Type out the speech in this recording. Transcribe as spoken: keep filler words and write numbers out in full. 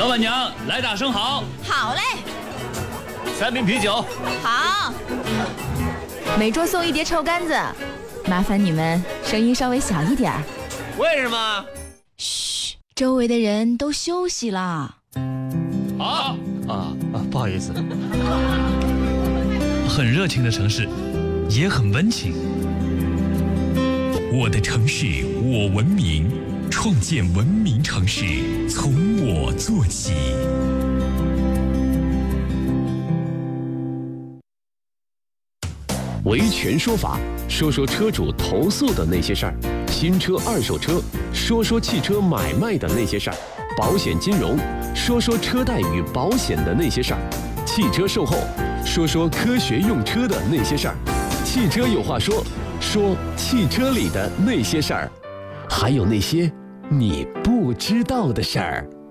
老板娘，来打生蚝。 好嘞。 三瓶啤酒。 好。 每桌送一碟臭干子，麻烦你们声音稍微小一点。 为什么？ 嘘，周围的人都休息了。 好啊啊，不好意思。 很热情的城市，也很温情。我的城市，我文明，创建文明城市，从我做起。 维权说法，说说车主投诉的那些事儿；新车、二手车，说说汽车买卖的那些事儿；保险金融，说说车贷与保险的那些事儿；汽车售后，说说科学用车的那些事儿；汽车有话说，说汽车里的那些事儿，还有那些你不知道的事儿。